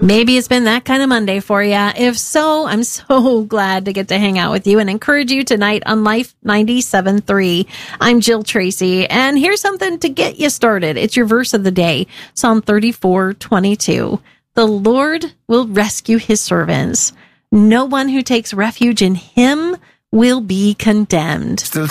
Maybe it's been that kind of Monday for you. If so, I'm so glad to get to hang out with you and encourage you tonight on Life 97.3. I'm Jill Tracy, and here's something to get you started. It's your verse of the day, Psalm 34:22. The Lord will rescue his servants. No one who takes refuge in him will be condemned. Still